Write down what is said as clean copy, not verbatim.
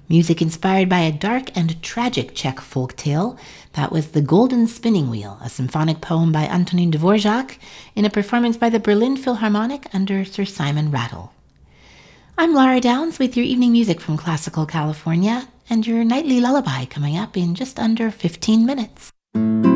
Music inspired by a dark and tragic Czech folk tale. That was The Golden Spinning Wheel, a symphonic poem by Antonin Dvorak in a performance by the Berlin Philharmonic under Sir Simon Rattle. I'm Laura Downs with your evening music from Classical California and your nightly lullaby coming up in just under 15 minutes.